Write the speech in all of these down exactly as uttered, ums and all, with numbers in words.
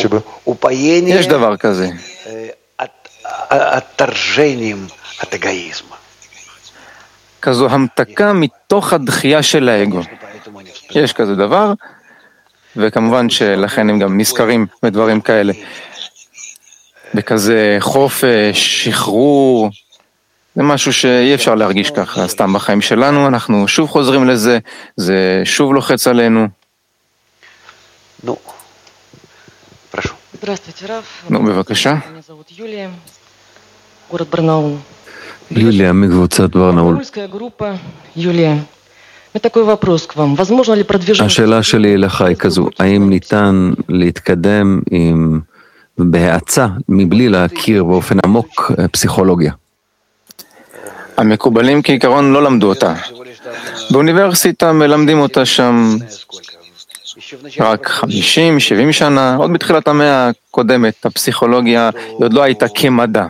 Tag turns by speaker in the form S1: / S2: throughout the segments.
S1: יש דבר כזה. כזו המתקה מתוך הדחייה של האגו. יש כזה דבר, וכמובן שלכן הם גם נזכרים בדברים כאלה. בכזה חופש, שחרור, זה משהו שאי אפשר להרגיש ככה, סתם בחיים שלנו, אנחנו שוב חוזרים לזה, זה שוב לוחץ עלינו.
S2: נו, прошу.
S3: Здравствуйте, Раф.
S1: נו, בבקשה.
S3: Меня зовут Юлия, город Барнаул.
S4: יוליה מקבוצת ברנאול.
S3: Барнаульская группа. Юлия, у меня такой вопрос к вам. Возможно ли продвижение...
S4: השאלה שלי אליך היא כזו, האם ניתן להתקדם עם בהאצה מבלי להכיר באופן עמוק פסיכולוגיה?
S1: המקובלים כעיקרון לא למדו אותה. באוניברסיטה מלמדים אותה שם רק חמישים שבעים שנה, עוד בתחילת המאה הקודמת, הפסיכולוגיה עוד לא הייתה כמדע.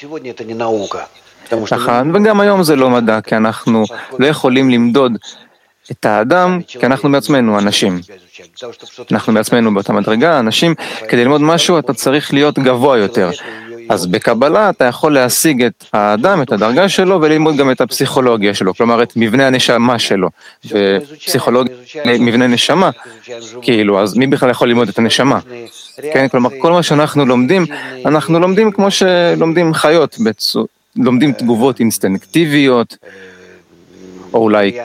S1: וגם היום זה לא מדע, כי אנחנו לא יכולים למדוד את האדם, כי אנחנו בעצמנו אנשים. אנחנו בעצמנו באותה מדרגה, אנשים, כדי ללמוד משהו אתה צריך להיות גבוה יותר. אז בקבלה אתה יכול להשיג את האדם, את הדרגה שלו, וללמוד גם את הפסיכולוגיה שלו, כלומר את מבנה הנשמה שלו. ופסיכולוגיה, מבנה נשמה, כאילו, אז מי בכלל יכול ללמוד את הנשמה? כן, כלומר, כל מה שאנחנו לומדים, אנחנו לומדים כמו שלומדים חיות, בצו, לומדים תגובות אינסטינקטיביות, או אולי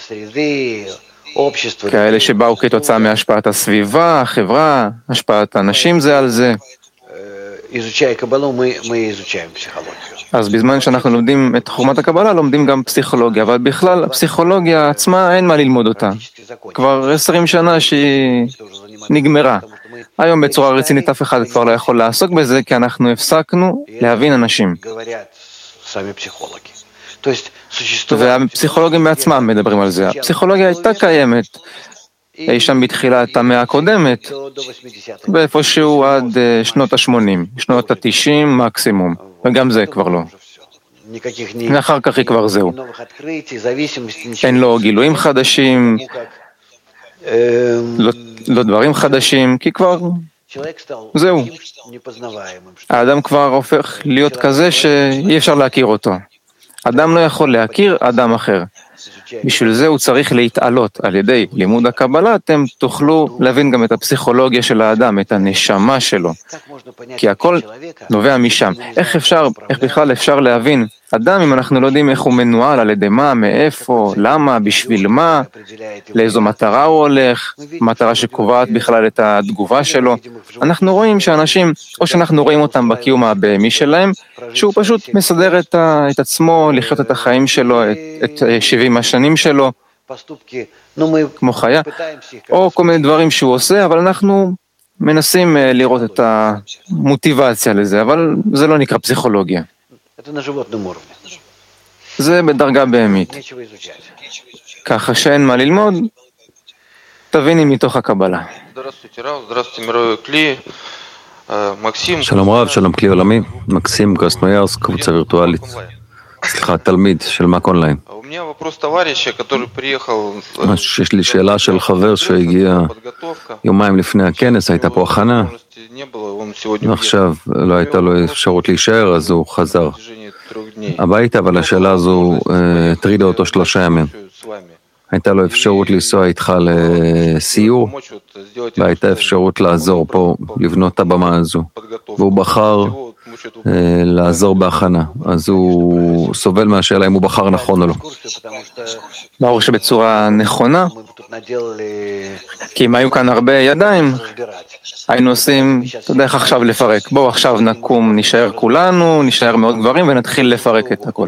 S1: כאלה שבאו כתוצאה מהשפעת הסביבה, החברה, השפעת האנשים זה על זה. אז בזמן שאנחנו לומדים את חוכמת הקבלה, לומדים גם פסיכולוגיה, אבל בכלל הפסיכולוגיה עצמה אין מה ללמוד אותה. כבר עשרים שנה שהיא נגמרה. היום בצורה רצינית אף אחד כבר לא יכול לעסוק בזה, כי אנחנו הפסקנו להבין אנשים. והפסיכולוגים בעצמם מדברים על זה. הפסיכולוגיה הייתה קיימת אי שם בתחילת המאה הקודמת, ואיפשהו עד שנות ה-שמונים, שנות ה-תשעים מקסימום, וגם זה כבר לא. ואחר כך היא כבר זהו. אין לו גילויים חדשים, לא, לא דברים חדשים, כי כבר זהו. האדם כבר הופך להיות כזה שאי אפשר להכיר אותו. אדם לא יכול להכיר אדם אחר. בשביל זה הוא צריך להתעלות. על ידי לימוד הקבלה אתם תוכלו להבין גם את הפסיכולוגיה של האדם, את הנשמה שלו. כי הכל נובע משם. איך אפשר, איך בכלל אפשר להבין אדם אם אנחנו לא יודעים איך הוא מנוהל, על ידי מה, מאיפה, למה, בשביל מה, לאיזו מטרה הוא הולך, מטרה שקובעת בכלל את התגובה שלו. אנחנו רואים שאנשים, או שאנחנו רואים אותם בקיום הבהמי שלהם, שהוא פשוט מסדר את, ה, את עצמו, לחיות את החיים שלו, את, את שבעים השנים שלו, כמו חיה, או כל מיני דברים שהוא עושה, אבל אנחנו מנסים לראות את המוטיבציה לזה, אבל זה לא נקרא פסיכולוגיה. זה בדרגה בהמית. ככה שאין מה ללמוד, תביני מתוך הקבלה.
S4: שלום רב, שלום כלי עולמי, מקסים קרסנויארסק, קבוצה וירטואלית. סליחה, תלמיד של מק אונליין. יש לי שאלה של חבר שהגיע יומיים לפני הכנס, הייתה פה הכנה, ועכשיו לא הייתה לו אפשרות להישאר, אז הוא חזר הביתה, אבל השאלה הזו הטרידה אותו שלושה ימים. הייתה לו אפשרות לנסוע איתך לסיור, והייתה אפשרות לעזור פה, לבנות את הבמה הזו, והוא בחר לעזור בהכנה, אז הוא סובל מהשאלה אם הוא בחר נכון או לא.
S1: ברור שבצורה נכונה, כי אם היו כאן הרבה ידיים, היינו עושים, אתה יודע איך עכשיו לפרק, בואו עכשיו נקום, נשאר כולנו, נשאר מאוד גברים ונתחיל לפרק את הכל.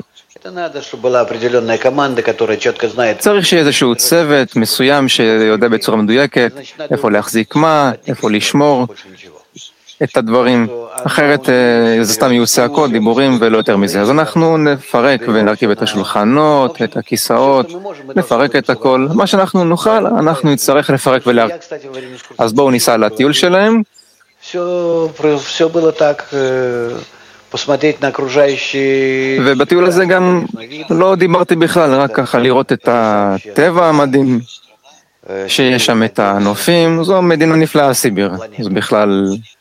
S1: צריך שיהיה איזשהו צוות מסוים שיודע בצורה מדויקת איפה להחזיק מה, איפה לשמור את הדברים, אחרת זה סתם יהיו צעקות, דיבורים ולא יותר מזה. אז אנחנו נפרק ונרכיב את השולחנות, את הכיסאות, נפרק את הכל, מה שאנחנו נוכל, אנחנו נצטרך לפרק ולהרכיב. אז בואו ניסע לטיול שלהם. ובטיול הזה גם לא דיברתי בכלל, רק ככה לראות את הטבע המדהים שיש שם, את הנופים. זו מדינה נפלאה, סיביר, זה בכלל